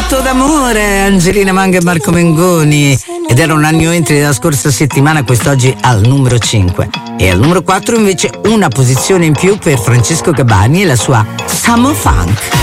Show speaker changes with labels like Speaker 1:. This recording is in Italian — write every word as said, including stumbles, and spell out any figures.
Speaker 1: Fatto d'amore, Angelina Mango e Marco Mengoni, ed era un anno entry della scorsa settimana, quest'oggi al numero cinque. E al numero quattro invece una posizione in più per Francesco Gabbani e la sua Summer Funk.